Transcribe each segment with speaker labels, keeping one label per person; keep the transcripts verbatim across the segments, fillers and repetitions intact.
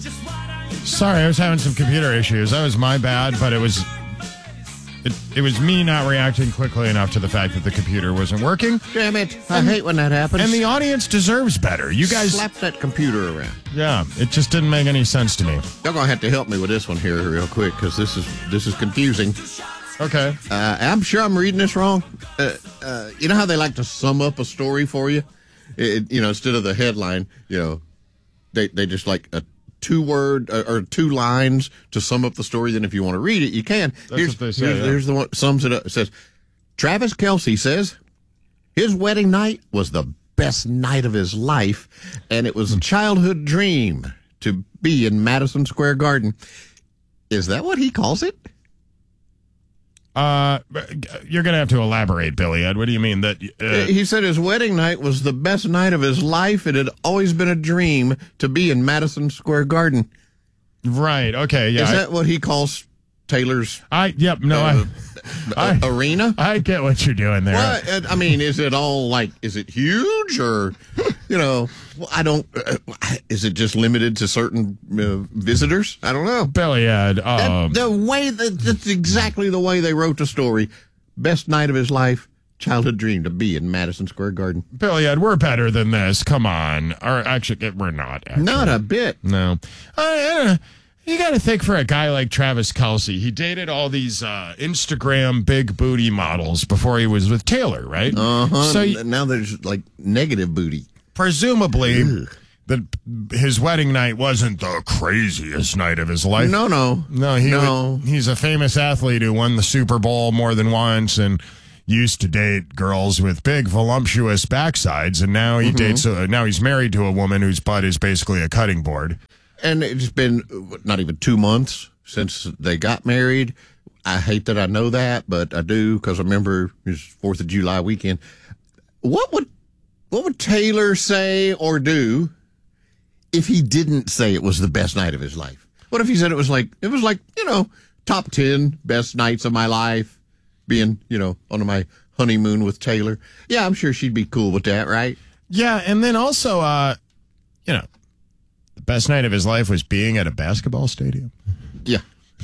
Speaker 1: Sorry, I was having some computer issues. That was my bad, but it was it, it was me not reacting quickly enough to the fact that the computer wasn't working.
Speaker 2: Damn it. I and, hate when that happens.
Speaker 1: And the audience deserves better. You guys...
Speaker 2: Slap that computer around.
Speaker 1: Yeah, it just didn't make any sense to me.
Speaker 2: You're going to have to help me with this one here real quick, because this is, this is confusing.
Speaker 1: Okay.
Speaker 2: Uh, I'm sure I'm reading this wrong. Uh, uh, you know how they like to sum up a story for you? It, you know, instead of the headline, you know, they, they just like a two word uh, or two lines to sum up the story. Then if you want to read it, you can.
Speaker 1: That's
Speaker 2: here's,
Speaker 1: what they say,
Speaker 2: here's,
Speaker 1: yeah.
Speaker 2: here's the one sums it up. It says, Travis Kelce says his wedding night was the best night of his life, and it was a childhood dream to be in Madison Square Garden. Is that what he calls it?
Speaker 1: Uh, you're going to have to elaborate, Billy Ed. What do you mean? That uh,
Speaker 2: He said his wedding night was the best night of his life. It had always been a dream to be in Madison Square Garden.
Speaker 1: Right. Okay. Yeah.
Speaker 2: Is
Speaker 1: I,
Speaker 2: that what he calls Taylor's
Speaker 1: I, yep. No,
Speaker 2: uh,
Speaker 1: I, I,
Speaker 2: arena?
Speaker 1: I get what you're doing there.
Speaker 2: Well, I mean, is it all like, is it huge or, you know, well, I don't, uh, is it just limited to certain uh, visitors? I don't know.
Speaker 1: Billy Ed. Um,
Speaker 2: that, the way, that, that's exactly the way they wrote the story. Best night of his life, childhood dream to be in Madison Square Garden.
Speaker 1: Billy Ed, we're better than this. Come on. Or actually, we're not. Actually.
Speaker 2: Not a bit.
Speaker 1: No. I, I don't know. You got to think for a guy like Travis Kelce. He dated all these uh, Instagram big booty models before he was with Taylor, right?
Speaker 2: Uh-huh.
Speaker 1: So
Speaker 2: he, now there's like negative booty.
Speaker 1: Presumably,
Speaker 2: Ugh.
Speaker 1: that his wedding night wasn't the craziest night of his life.
Speaker 2: No, no.
Speaker 1: No, he
Speaker 2: no.
Speaker 1: Would, he's a famous athlete who won the Super Bowl more than once and used to date girls with big, voluptuous backsides, and now he mm-hmm. dates. A, now he's married to a woman whose butt is basically a cutting board.
Speaker 2: And it's been not even two months since they got married. I hate that I know that, but I do because I remember his Fourth of July weekend. What would what would Taylor say or do if he didn't say it was the best night of his life? What if he said it was like it was like you know top ten best nights of my life, being you know on my honeymoon with Taylor? Yeah, I'm sure she'd be cool with that, right?
Speaker 1: Yeah, and then also, uh, you know. The best night of his life was being at a basketball stadium.
Speaker 2: Yeah.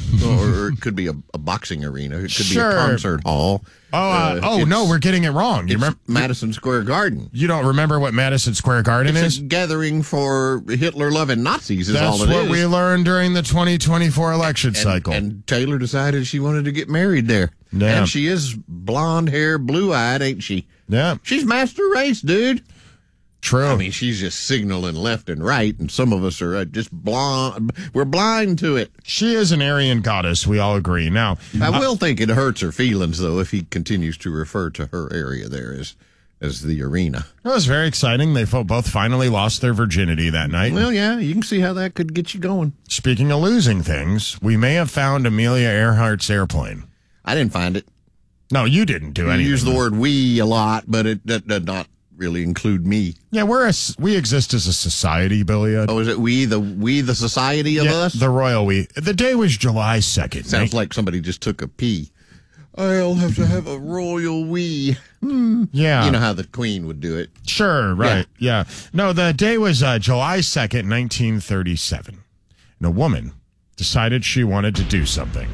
Speaker 2: Or it could be a, a boxing arena. It could
Speaker 1: sure.
Speaker 2: be a concert hall.
Speaker 1: Oh, uh, uh, oh no, we're getting it wrong. You remember
Speaker 2: Madison Square Garden?
Speaker 1: You don't remember what Madison Square Garden
Speaker 2: it's
Speaker 1: is?
Speaker 2: A gathering for Hitler-loving Nazis is
Speaker 1: That's
Speaker 2: all it is.
Speaker 1: That's what we learned during the twenty twenty-four election
Speaker 2: and,
Speaker 1: cycle.
Speaker 2: And Taylor decided she wanted to get married there.
Speaker 1: Yeah.
Speaker 2: And she is blonde hair, blue-eyed, ain't she?
Speaker 1: Yeah.
Speaker 2: She's master race, dude.
Speaker 1: True.
Speaker 2: I mean, she's just signaling left and right, and some of us are uh, just blind. We're blind to it.
Speaker 1: She is an Aryan goddess. We all agree. Now,
Speaker 2: I will uh, think it hurts her feelings, though, if he continues to refer to her area there as as the arena.
Speaker 1: It was very exciting. They both finally lost their virginity that night.
Speaker 2: Well, yeah, you can see how that could get you going.
Speaker 1: Speaking of losing things, we may have found Amelia Earhart's airplane.
Speaker 2: I didn't find it.
Speaker 1: No, you didn't do anything.
Speaker 2: You use the word we a lot, but it did not really include me.
Speaker 1: Yeah, we're a, we exist as a society, Billy.
Speaker 2: Oh, is it we, the we, the society of
Speaker 1: yeah,
Speaker 2: us?
Speaker 1: The royal we. The day was July second.
Speaker 2: Sounds like somebody just took a pee. I'll have to have a royal we. Hmm.
Speaker 1: Yeah.
Speaker 2: You know how the queen would do it.
Speaker 1: Sure, right. Yeah. yeah. No, the day was uh, July second, nineteen thirty-seven. And a woman decided she wanted to do something.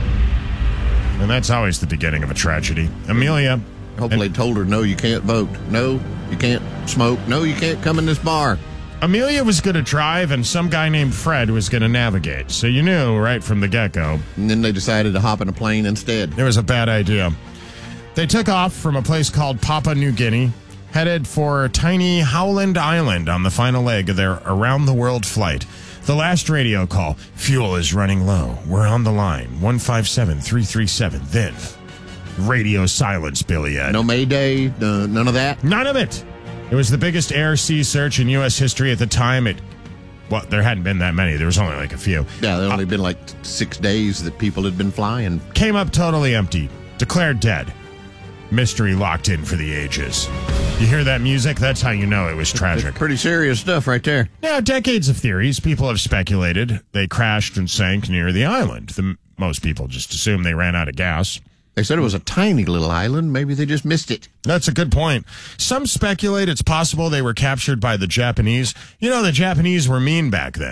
Speaker 1: And that's always the beginning of a tragedy. Amelia...
Speaker 2: Hopefully
Speaker 1: and,
Speaker 2: they told her, no, you can't vote. No, you can't smoke. No, you can't come in this bar.
Speaker 1: Amelia was going to drive, and some guy named Fred was going to navigate. So you knew right from the get-go.
Speaker 2: And then they decided to hop in a plane instead.
Speaker 1: It was a bad idea. They took off from a place called Papua New Guinea, headed for tiny Howland Island on the final leg of their around-the-world flight. The last radio call, fuel is running low. We're on the line, one five seven, three three seven. Then... radio silence, Billy Ed.
Speaker 2: No Mayday, uh, none of that?
Speaker 1: None of it. It was the biggest air-sea search in U S history at the time. It, well, there hadn't been that many. There was only like a few.
Speaker 2: Yeah, there
Speaker 1: uh,
Speaker 2: only been like six days that people had been flying.
Speaker 1: Came up totally empty. Declared dead. Mystery locked in for the ages. You hear that music? That's how you know it was tragic.
Speaker 2: It's pretty serious stuff right there.
Speaker 1: Now, decades of theories. People have speculated they crashed and sank near the island. The, most people just assume they ran out of gas.
Speaker 2: They said it was a tiny little island. Maybe they just missed it.
Speaker 1: That's a good point. Some speculate it's possible they were captured by the Japanese. You know, the Japanese were mean back then.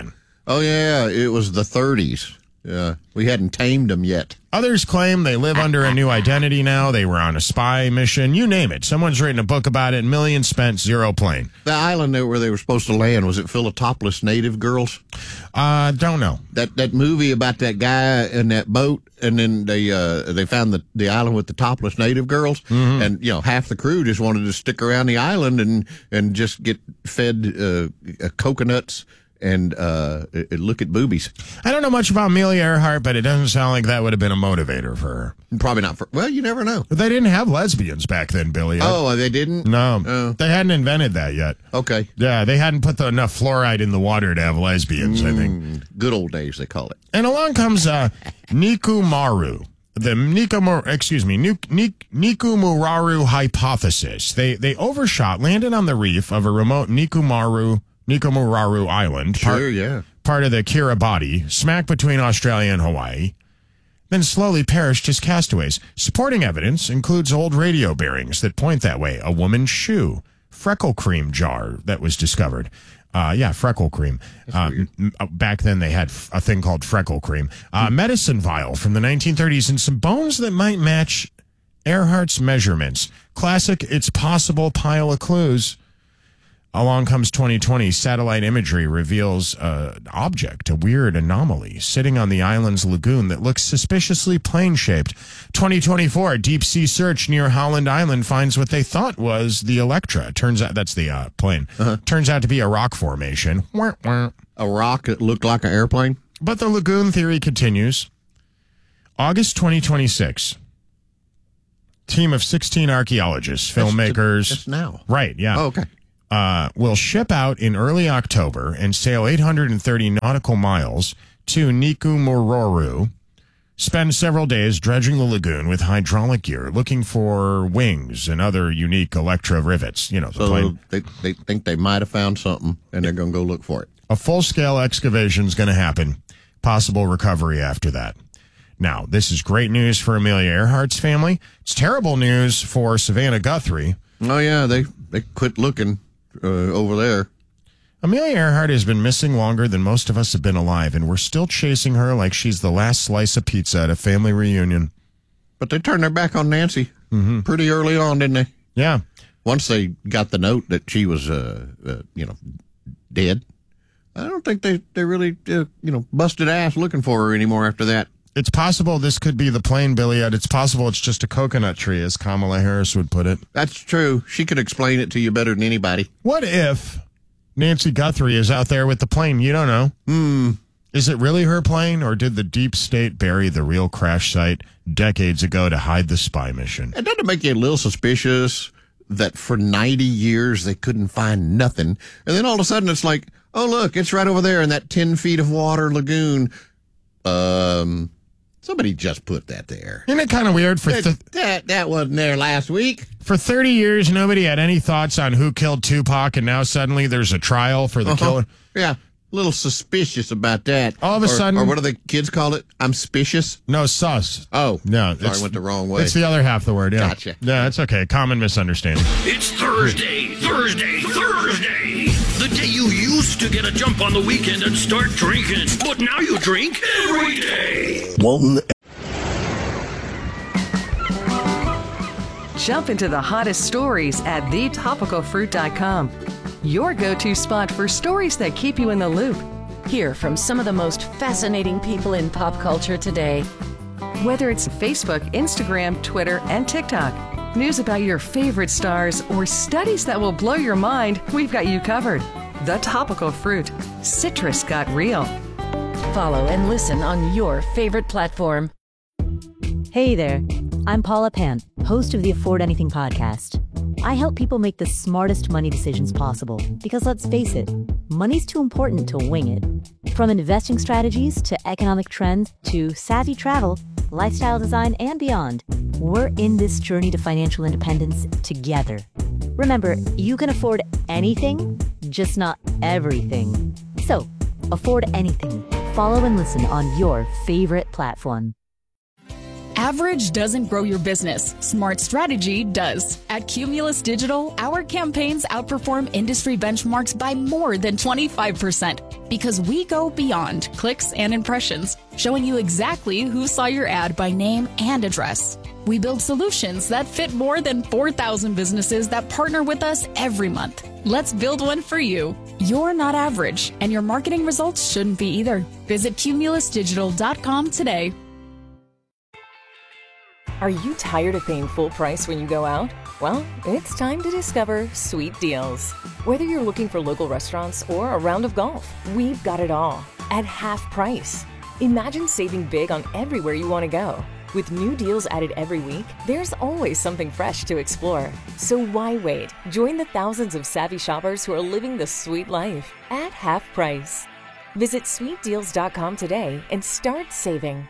Speaker 2: Oh, yeah, it was the thirties. Yeah, we hadn't tamed them yet.
Speaker 1: Others claim they live under a new identity now. They were on a spy mission. You name it. Someone's written a book about it. Millions spent, zero plane.
Speaker 2: The island there where they were supposed to land, was it full of topless native girls?
Speaker 1: Uh, don't know.
Speaker 2: That that movie about that guy in that boat, and then they uh, they found the, the island with the topless native girls, mm-hmm. and you know half the crew just wanted to stick around the island and and just get fed uh, uh, coconuts. And uh, look at boobies.
Speaker 1: I don't know much about Amelia Earhart, but it doesn't sound like that would have been a motivator for her.
Speaker 2: Probably not for. Well, you never know.
Speaker 1: But they didn't have lesbians back then, Billy.
Speaker 2: Oh, they didn't?
Speaker 1: No.
Speaker 2: Oh.
Speaker 1: They hadn't invented that yet.
Speaker 2: Okay.
Speaker 1: Yeah, they hadn't put the, enough fluoride in the water to have lesbians, mm, I think.
Speaker 2: Good old days, they call it.
Speaker 1: And along comes uh, Nikumaru. The Nikumar, excuse me, Nik, Nik, Nikumuraru hypothesis. They, they overshot, landed on the reef of a remote Nikumaru Nikumuraru Island,
Speaker 2: sure,
Speaker 1: part,
Speaker 2: yeah.
Speaker 1: part of the Kiribati, smack between Australia and Hawaii, then slowly perished as castaways. Supporting evidence includes old radio bearings that point that way, a woman's shoe, freckle cream jar that was discovered. Uh, yeah, freckle cream. Uh, m- back then they had f- a thing called freckle cream. Uh, medicine vial from the nineteen thirties and some bones that might match Earhart's measurements. Classic, it's possible pile of clues. Along comes twenty twenty. Satellite imagery reveals an object, a weird anomaly, sitting on the island's lagoon that looks suspiciously plane-shaped. twenty twenty-four, deep sea search near Howland Island finds what they thought was the Electra. Turns out that's the uh, plane. Uh-huh. Turns out to be a rock formation.
Speaker 2: A rock that looked like an airplane?
Speaker 1: But the lagoon theory continues. August twenty twenty-six. Team of sixteen archaeologists, filmmakers.
Speaker 2: That's now.
Speaker 1: Right, yeah.
Speaker 2: Oh, okay.
Speaker 1: Uh, will ship out in early October and sail eight hundred thirty nautical miles to Nikumuraru, spend several days dredging the lagoon with hydraulic gear, looking for wings and other unique Electra rivets. You know, the
Speaker 2: so
Speaker 1: plane.
Speaker 2: They, they think they might have found something, and they're going to go look for it.
Speaker 1: A full-scale excavation is going to happen. Possible recovery after that. Now, this is great news for Amelia Earhart's family. It's terrible news for Savannah Guthrie.
Speaker 2: Oh, yeah, they, they quit looking. Uh, over there.
Speaker 1: Amelia Earhart has been missing longer than most of us have been alive, and we're still chasing her like she's the last slice of pizza at a family reunion.
Speaker 2: But they turned their back on Nancy mm-hmm. pretty early on, didn't they?
Speaker 1: Yeah.
Speaker 2: Once they got the note that she was, uh, uh, you know, dead, I don't think they, they really, uh, you know, busted ass looking for her anymore after that.
Speaker 1: It's possible this could be the plane, Billy. It's possible it's just a coconut tree, as Kamala Harris would put it.
Speaker 2: That's true. She could explain it to you better than anybody.
Speaker 1: What if Nancy Guthrie is out there with the plane? You don't know.
Speaker 2: Hmm.
Speaker 1: Is it really her plane, or did the deep state bury the real crash site decades ago to hide the spy mission?
Speaker 2: It doesn't make you a little suspicious that for ninety years they couldn't find nothing, and then all of a sudden it's like, oh, look, it's right over there in that ten feet of water lagoon. Um... Somebody just put that there.
Speaker 1: Isn't it kind of weird? For th-
Speaker 2: that, that that wasn't there last week.
Speaker 1: For thirty years, nobody had any thoughts on who killed Tupac, and now suddenly there's a trial for the
Speaker 2: uh-huh.
Speaker 1: killer.
Speaker 2: Yeah, a little suspicious about that.
Speaker 1: All of a
Speaker 2: or,
Speaker 1: sudden...
Speaker 2: Or what do the kids call it? I'm suspicious?
Speaker 1: No, sus.
Speaker 2: Oh.
Speaker 1: No.
Speaker 2: Sorry, I went the wrong way.
Speaker 1: It's the other half of the word, yeah.
Speaker 2: Gotcha.
Speaker 1: Yeah, it's okay. Common misunderstanding.
Speaker 3: It's Thursday, Thursday, Thursday. The day you used to get a jump on the weekend and start drinking. But now you drink every day.
Speaker 4: Walton.
Speaker 5: Jump into the hottest stories at the topical fruit dot com. Your go-to spot for stories that keep you in the loop.
Speaker 6: Hear from some of the most fascinating people in pop culture today.
Speaker 5: Whether it's Facebook, Instagram, Twitter, and TikTok, news about your favorite stars, or studies that will blow your mind, we've got you covered. The Topical Fruit. Citrus got real.
Speaker 6: Follow and listen on your favorite platform.
Speaker 7: Hey there, I'm Paula Pant, host of the Afford Anything podcast. I help people make the smartest money decisions possible because, let's face it, money's too important to wing it. From investing strategies to economic trends to savvy travel, lifestyle design, and beyond, we're in this journey to financial independence together. Remember, you can afford anything, just not everything. So, afford anything. Follow and listen on your favorite platform.
Speaker 4: Average doesn't grow your business. Smart strategy does. At Cumulus Digital, our campaigns outperform industry benchmarks by more than twenty-five percent because we go beyond clicks and impressions, showing you exactly who saw your ad by name and address. We build solutions that fit more than four thousand businesses that partner with us every month. Let's build one for you. You're not average, and your marketing results shouldn't be either. Visit cumulus digital dot com today.
Speaker 6: Are you tired of paying full price when you go out? Well, it's time to discover Sweet Deals. Whether you're looking for local restaurants or a round of golf, we've got it all at half price. Imagine saving big on everywhere you want to go. With new deals added every week, there's always something fresh to explore. So why wait? Join the thousands of savvy shoppers who are living the sweet life at half price. Visit sweet deals dot com today and start saving.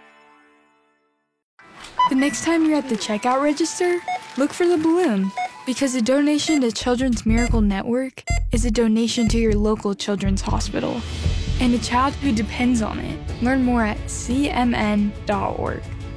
Speaker 8: The next time you're at the checkout register, look for the balloon, because a donation to Children's Miracle Network is a donation to your local children's hospital and a child who depends on it. Learn more at c m n dot org.